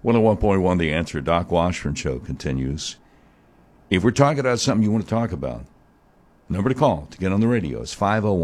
101.1 The Answer. Doc Washburn Show continues. If we're talking about something you want to talk about, number to call to get on the radio is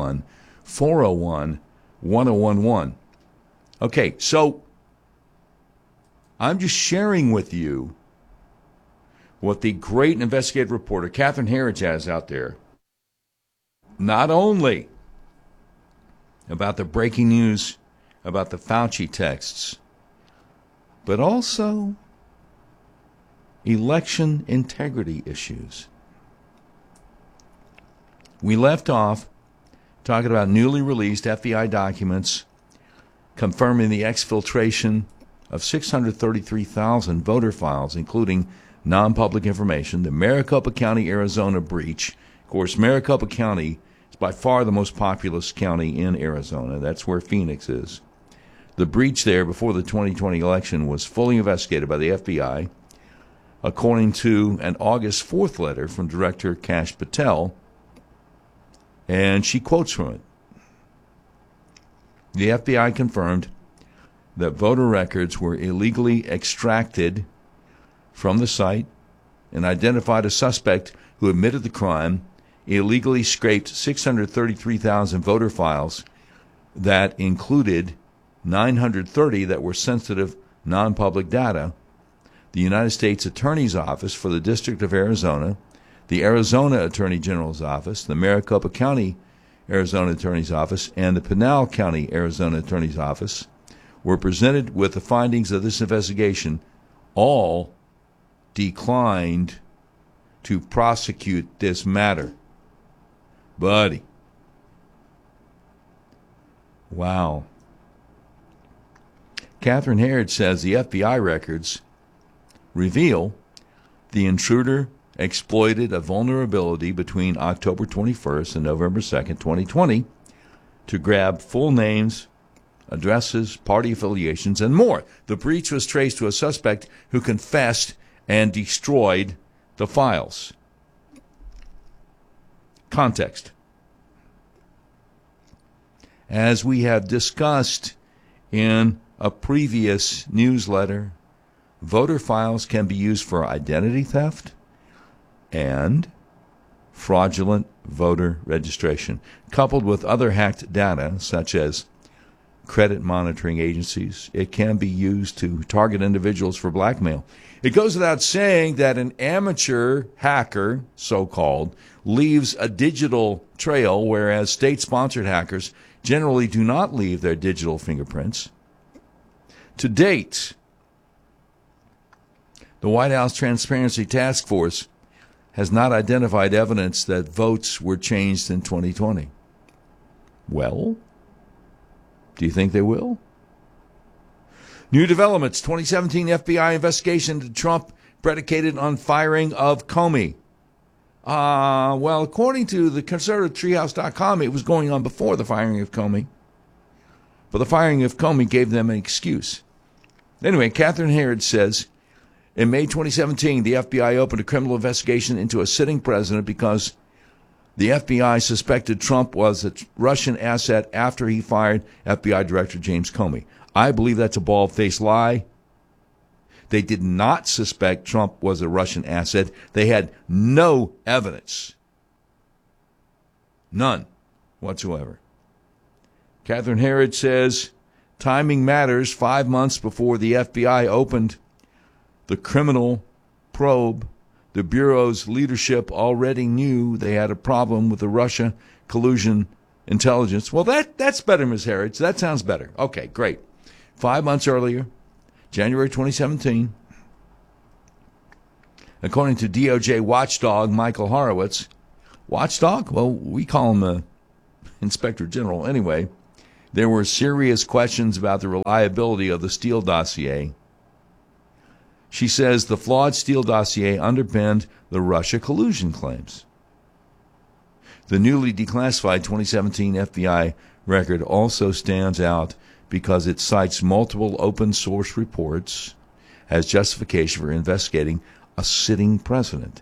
501-401-1011. Okay, so I'm just sharing with you what the great investigative reporter Catherine Herridge has out there, not only about the breaking news about the Fauci texts, but also election integrity issues. We left off talking about newly released FBI documents confirming the exfiltration of 633,000 voter files, including non-public information, the Maricopa County, Arizona breach. Of course, Maricopa County is by far the most populous county in Arizona. That's where Phoenix is. The breach there before the 2020 election was fully investigated by the FBI, according to an August 4th letter from Director Kash Patel, and she quotes from it. The FBI confirmed that voter records were illegally extracted from the site and identified a suspect who admitted the crime, illegally scraped 633,000 voter files that included 930 that were sensitive, non-public data. The United States Attorney's Office for the District of Arizona, the Arizona Attorney General's Office, the Maricopa County Arizona Attorney's Office, and the Pinal County Arizona Attorney's Office were presented with the findings of this investigation. All declined to prosecute this matter. Buddy. Wow. Catherine Herridge says the FBI records reveal the intruder exploited a vulnerability between October 21st and November 2nd, 2020, to grab full names, addresses, party affiliations, and more. The breach was traced to a suspect who confessed and destroyed the files. Context. As we have discussed in a previous newsletter, voter files can be used for identity theft and fraudulent voter registration, coupled with other hacked data such as credit monitoring agencies. It can be used to target individuals for blackmail. It goes without saying that an amateur hacker, so-called, leaves a digital trail, whereas state-sponsored hackers generally do not leave their digital fingerprints. To date, the White House Transparency Task Force has not identified evidence that votes were changed in 2020. Well, do you think they will? New developments. 2017 FBI investigation into Trump predicated on firing of Comey. Well, according to the conservativetreehouse.com, it was going on before the firing of Comey. But the firing of Comey gave them an excuse. Anyway, Catherine Herridge says, in May 2017, the FBI opened a criminal investigation into a sitting president because the FBI suspected Trump was a Russian asset after he fired FBI Director James Comey. I believe that's a bald-faced lie. They did not suspect Trump was a Russian asset. They had no evidence. None whatsoever. Catherine Herridge says, timing matters. 5 months before the FBI opened the criminal probe, the Bureau's leadership already knew they had a problem with the Russia collusion intelligence. Well, that's better, Ms. Herridge. That sounds better. Okay, great. 5 months earlier, January 2017, according to DOJ watchdog Michael Horowitz, watchdog? Well, we call him Inspector General anyway. There were serious questions about the reliability of the Steele dossier. She says the flawed Steele dossier underpinned the Russia collusion claims. The newly declassified 2017 FBI record also stands out because it cites multiple open-source reports as justification for investigating a sitting president.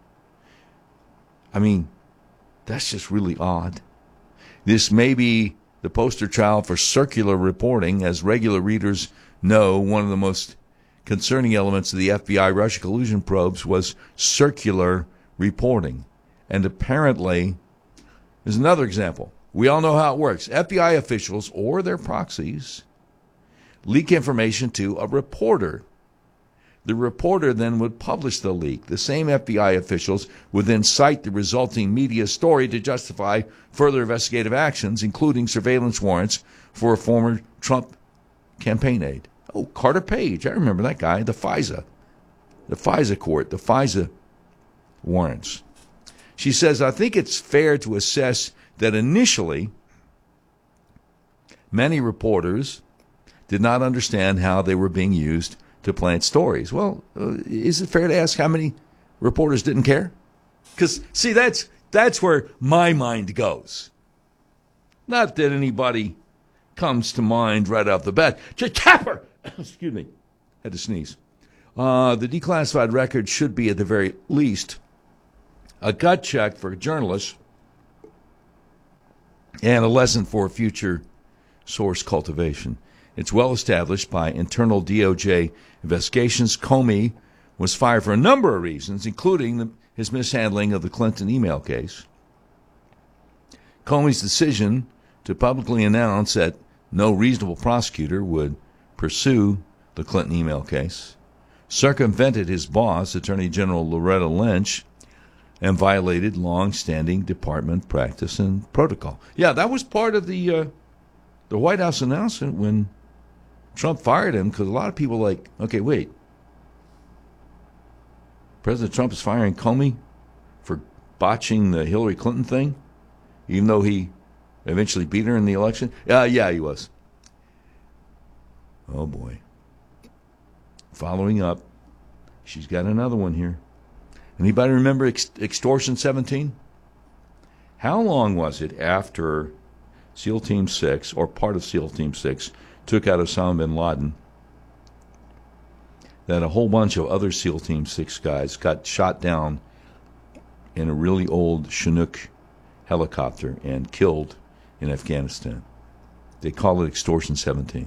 I mean, that's just really odd. This may be the poster child for circular reporting. As regular readers know, one of the most concerning elements of the FBI Russia collusion probes was circular reporting. And apparently, there's another example. We all know how it works. FBI officials or their proxies leak information to a reporter. The reporter then would publish the leak. The same FBI officials would then cite the resulting media story to justify further investigative actions, including surveillance warrants for a former Trump campaign aide. Oh, Carter Page. I remember that guy. The FISA court, the FISA warrants. She says, I think it's fair to assess that initially many reporters did not understand how they were being used to plant stories. Well, is it fair to ask how many reporters didn't care? Because, see, that's where my mind goes. Not that anybody comes to mind right off the bat. Tapper! Excuse me. Had to sneeze. The declassified record should be, at the very least, a gut check for journalists and a lesson for future source cultivation. It's well established by internal DOJ investigations. Comey was fired for a number of reasons, including his mishandling of the Clinton email case. Comey's decision to publicly announce that no reasonable prosecutor would pursue the Clinton email case circumvented his boss, Attorney General Loretta Lynch, and violated long-standing department practice and protocol. Yeah, that was part of the White House announcement when Trump fired him, because a lot of people are like, okay, wait. President Trump is firing Comey for botching the Hillary Clinton thing, even though he eventually beat her in the election? Yeah, he was. Oh, boy. Following up, she's got another one here. Anybody remember Extortion 17? How long was it after SEAL Team 6, or part of SEAL Team 6, took out Osama bin Laden, that a whole bunch of other SEAL Team 6 guys got shot down in a really old Chinook helicopter and killed in Afghanistan? They call it Extortion 17.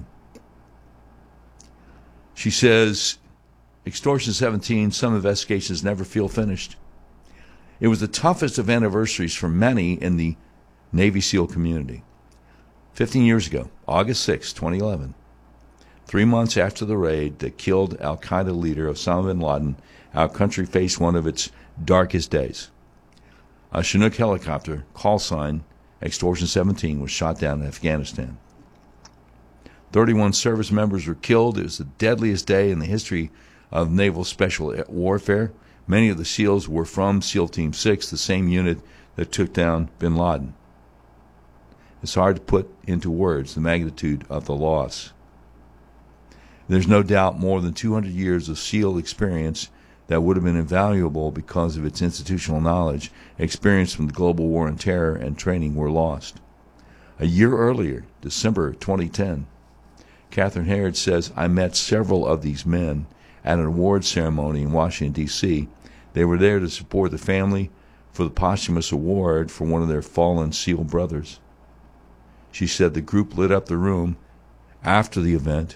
She says, Extortion 17, some investigations never feel finished. It was the toughest of anniversaries for many in the Navy SEAL community. 15 years ago, August 6, 2011, 3 months after the raid that killed al-Qaeda leader Osama bin Laden, our country faced one of its darkest days. A Chinook helicopter, call sign Extortion 17, was shot down in Afghanistan. 31 service members were killed. It was the deadliest day in the history of naval special warfare. Many of the SEALs were from SEAL Team 6, the same unit that took down bin Laden. It's hard to put into words the magnitude of the loss. There's no doubt more than 200 years of SEAL experience that would have been invaluable because of its institutional knowledge, experience from the global war on terror, and training were lost. A year earlier, December 2010, Catherine Herod says, I met several of these men at an awards ceremony in Washington, D.C. They were there to support the family for the posthumous award for one of their fallen SEAL brothers. She said the group lit up the room after the event.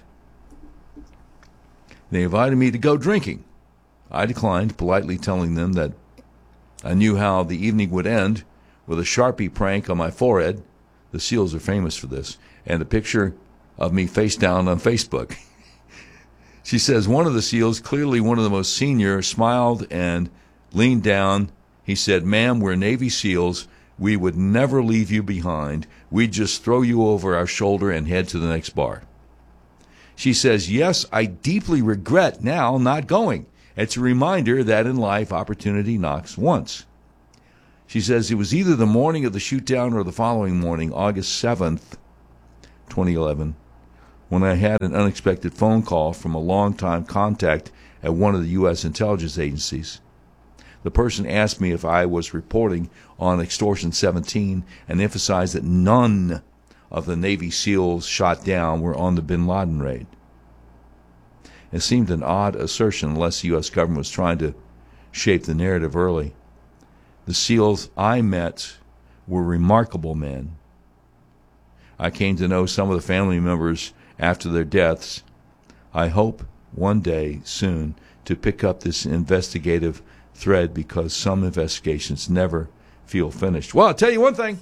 They invited me to go drinking. I declined, politely telling them that I knew how the evening would end with a Sharpie prank on my forehead. The SEALs are famous for this. And a picture of me face down on Facebook. She says one of the SEALs, clearly one of the most senior, smiled and leaned down. He said, ma'am, we're Navy SEALs. We would never leave you behind. We'd just throw you over our shoulder and head to the next bar. She says, yes, I deeply regret now not going. It's a reminder that in life, opportunity knocks once. She says it was either the morning of the shoot-down or the following morning, August 7th, 2011, when I had an unexpected phone call from a longtime contact at one of the U.S. intelligence agencies. The person asked me if I was reporting on Extortion 17 and emphasized that none of the Navy SEALs shot down were on the bin Laden raid. It seemed an odd assertion unless the U.S. government was trying to shape the narrative early. The SEALs I met were remarkable men. I came to know some of the family members after their deaths. I hope one day soon to pick up this investigative thread, because some investigations never feel finished. Well, I'll tell you one thing.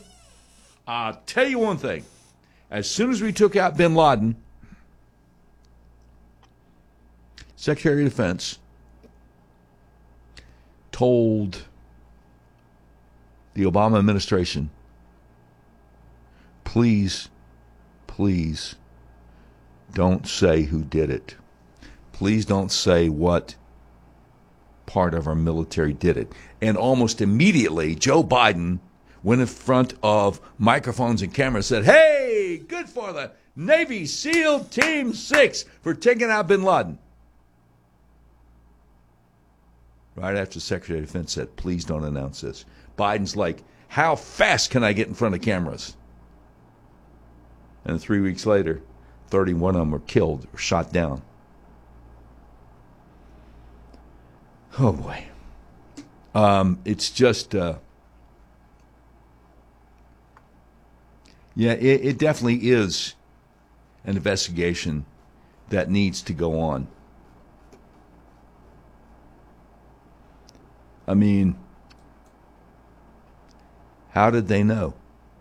As soon as we took out bin Laden, Secretary of Defense told the Obama administration, please don't say who did it. Please don't say what part of our military did it. And almost immediately, Joe Biden went in front of microphones and cameras and said, hey, good for the Navy SEAL Team 6 for taking out bin Laden. Right after the Secretary of Defense said, please don't announce this. Biden's like, how fast can I get in front of cameras? And 3 weeks later, 31 of them were killed or shot down. Oh, boy. It's just, it definitely is an investigation that needs to go on. I mean, how did they know?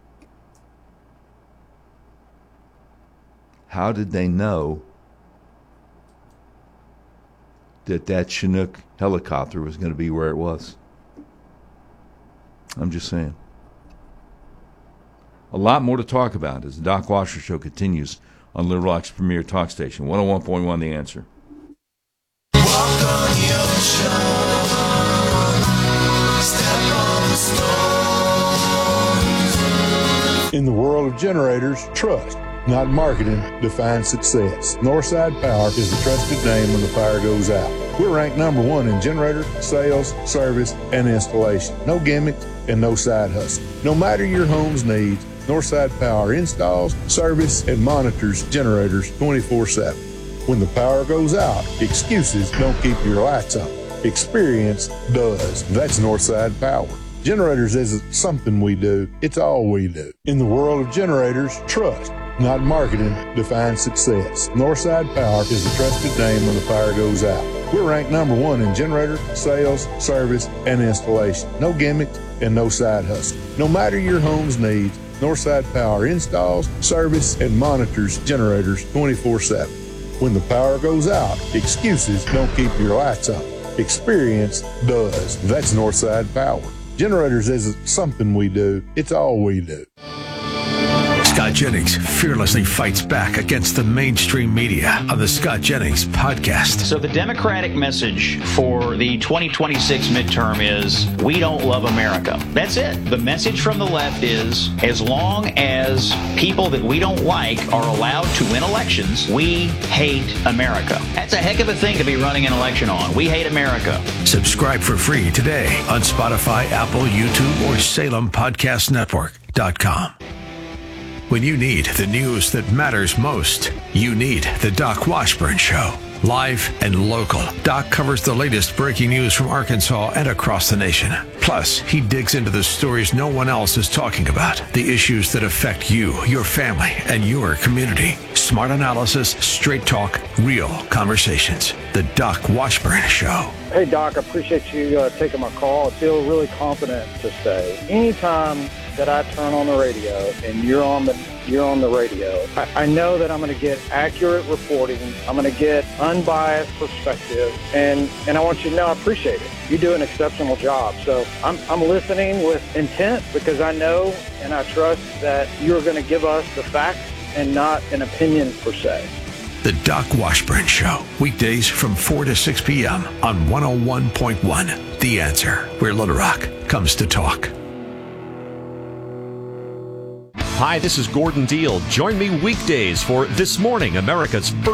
How did they know that Chinook helicopter was going to be where it was? I'm just saying. A lot more to talk about as the Doc Washer Show continues on Little Rock's premier talk station, 101.1 The Answer. Walk on your shore, step on the stones. In the world of generators, trust, not marketing, defines success. Northside Power is the trusted name when the fire goes out. We're ranked number 1 in generator, sales, service, and installation. No gimmicks and no side hustle. No matter your home's needs, Northside Power installs, service, and monitors generators 24/7. When the power goes out, excuses don't keep your lights on. Experience does. That's Northside Power. Generators isn't something we do, it's all we do. In the world of generators, trust, not marketing, defines success. Northside Power is the trusted name when the fire goes out. We're ranked number 1 in generator, sales, service, and installation. No gimmicks and no side hustle. No matter your home's needs, Northside Power installs, service, and monitors generators 24/7. When the power goes out, excuses don't keep your lights on. Experience does. That's Northside Power. Generators isn't something we do, it's all we do. Scott Jennings fearlessly fights back against the mainstream media on the Scott Jennings podcast. So the Democratic message for the 2026 midterm is, we don't love America. That's it. The message from the left is, as long as people that we don't like are allowed to win elections, we hate America. That's a heck of a thing to be running an election on. We hate America. Subscribe for free today on Spotify, Apple, YouTube, or SalemPodcastNetwork.com. When you need the news that matters most, you need the Doc Washburn Show. Live and local, Doc covers the latest breaking news from Arkansas and across the nation. Plus, he digs into the stories no one else is talking about, the issues that affect you, your family, and your community. Smart analysis, straight talk, real conversations. The Doc Washburn Show. Hey, Doc, I appreciate you taking my call. I feel really confident to say anytime that I turn on the radio and you're on the radio, I know that I'm going to get accurate reporting. I'm going to get unbiased perspective, and I want you to know I appreciate it. You do an exceptional job. So I'm listening with intent because I know and I trust that you're going to give us the facts and not an opinion per se. The Doc Washburn Show, weekdays from 4 to 6 p.m. on 101.1 The Answer, where Little Rock comes to talk. Hi, this is Gordon Deal. Join me weekdays for This Morning, America's first